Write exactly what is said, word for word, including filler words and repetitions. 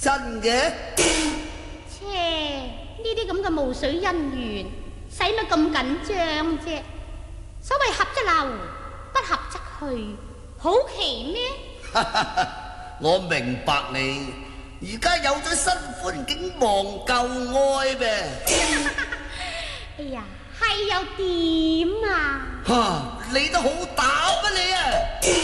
真嘅？ 切，呢啲咁嘅霧水姻緣，使乜咁緊張啫？所謂合則留，不合則去，好奇咩？ 我明白你，而家有咗新歡境，忘舊愛唄。 哎呀，係又點啊？ 哈，你都好膽啊你啊！